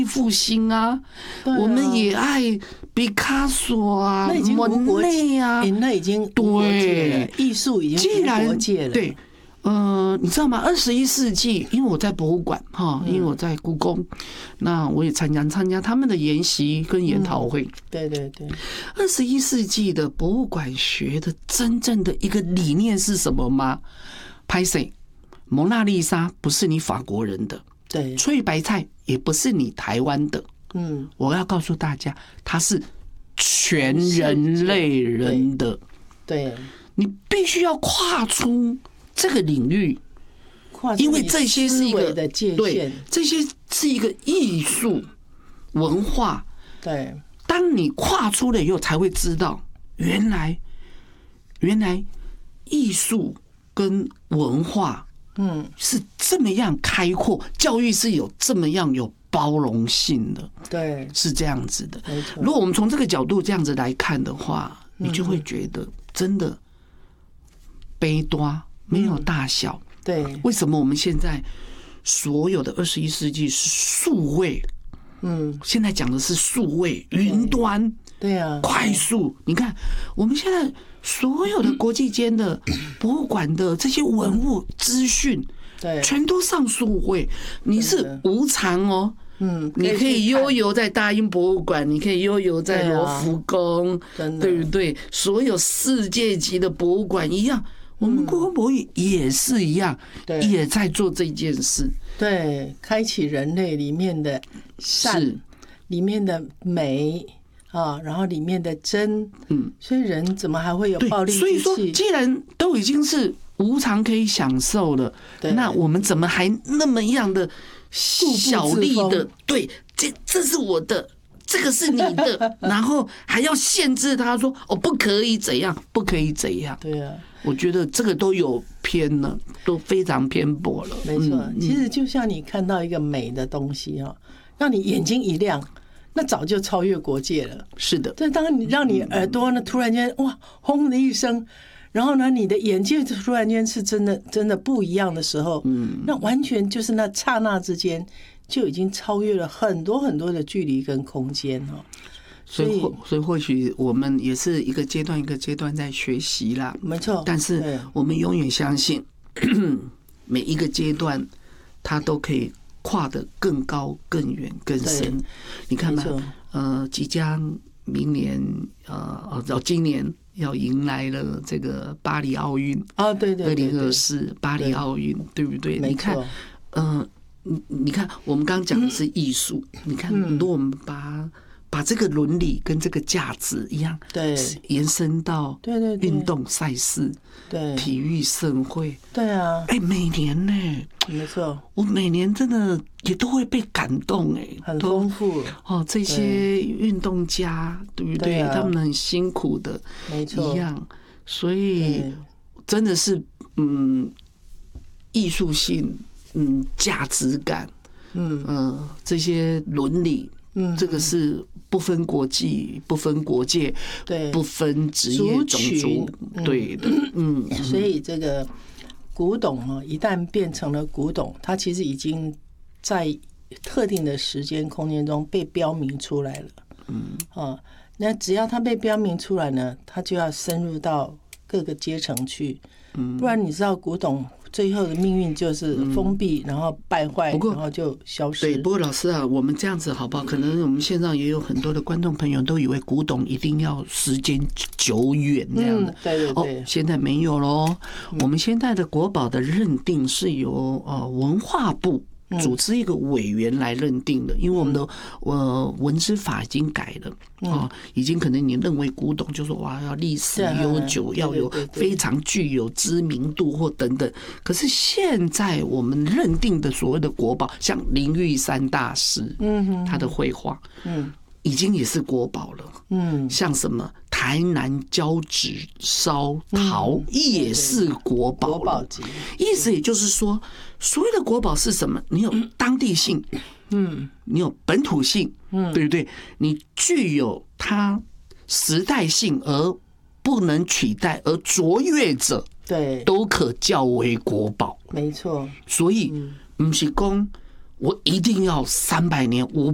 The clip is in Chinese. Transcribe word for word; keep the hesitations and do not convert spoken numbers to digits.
复兴啊， 啊我们也爱毕卡索啊、莫内啊， 那已经无国界了，艺术已经无国界了。 对，呃，你知道吗？二十一世纪，因为我在博物馆哈，因为我在故宫，那我也参加参加他们的研习跟研讨会。嗯、 对对对， 二十一世纪的博物馆学的真正的一个理念是什么吗？拍谁？蒙娜丽莎不是你法国人的， 对， 翠白菜也不是你台湾的。 嗯， 我要告诉大家，它是全人类人的。 对，对你必须要跨出这个领域，因为这些是一个的界限， 对，这些是一个艺术文化。 对， 当你跨出了以后，才会知道原来原来艺术跟文化，嗯，是这么样开阔，教育是有这么样有包容性的， 对， 是这样子的。 没错， 如果我们从这个角度这样子来看的话，你就会觉得真的悲多没有大小。 对， 为什么我们现在所有的二十一世纪是数位？嗯，现在讲的是数位云端， 对啊， 快速。你看，我们现在所有的国际间的博物馆的这些文物资讯， 对， 全都上数位。你是无偿哦， 嗯， 你可以悠游在大英博物馆，你可以悠游在罗浮宫，对不对？所有世界级的博物馆一样。我们故宫博物院也是一样，也在做这件事。 对，开启人类里面的善，里面的美啊，然后里面的真，嗯，所以人怎么还会有暴力之气？ 所以说，既然都已经是无偿可以享受了，那我们怎么还那么样的小力的？对，这这是我的。这个是你的，然后还要限制他说哦，不可以怎样，不可以怎样。 对啊， 我觉得这个都有偏了，都非常偏颇了。 没错，其实就像你看到一个美的东西哈，让你眼睛一亮，那早就超越国界了。 是的， 但当你让你耳朵呢突然间哇轰的一声，然后呢你的眼界突然间是真的真的不一样的时候，嗯，那完全就是那刹那之间。就已经超越了很多很多的距离跟空间哦， 所以所以或许我们也是一个阶段一个阶段在学习啦， 没错。 但是我们永远相信，每一个阶段它都可以跨得更高、更远、更深。你看吧，呃，即将明年呃哦，今年要迎来了这个巴黎奥运啊，对对， 二零二四巴黎奥运，对不对？你看，呃。你你看，我们刚刚讲的是艺术。你看，如果我们把把这个伦理跟这个价值一样， 对， 延伸到对对运动赛事， 对， 体育盛会， 对啊， 哎，每年呢， 没错， 我每年真的也都会被感动，哎， 很丰富哦，这些运动家，对不对？他们很辛苦的， 没错， 一样，所以真的是，嗯，艺术性。嗯，价值感，嗯呃，这些伦理，嗯，这个是不分国际、不分国界、 对， 不分职业、种族，对的，嗯。 所以这个古董啊，一旦变成了古董，它其实已经在特定的时间空间中被标明出来了，嗯啊，那只要它被标明出来呢，它就要深入到各个阶层去，嗯，不然你知道古董。最后的命运就是封闭，然后败坏，然后就消失。 对，不过老师啊，我们这样子好不好？可能我们线上也有很多的观众朋友都以为古董一定要时间久远那样的， 嗯、对对对。 哦，现在没有咯。我们现在的国宝的认定是由呃文化部组织一个委员来认定的，因为我们的呃文资法已经改了啊，已经可能你认为古董就说哇要历史悠久，要有非常具有知名度或等等。可是现在我们认定的所谓的国宝，像林玉山大师，嗯，他的绘画，嗯。已经也是国宝了，嗯，像什么台南交趾烧陶也是国宝了。意思也就是说，所谓的国宝是什么？你有当地性，嗯，你有本土性，嗯，对不对？你具有它时代性而不能取代而卓越者， 对， 都可叫为国宝。 没错， 所以不是说我一定要三百年、五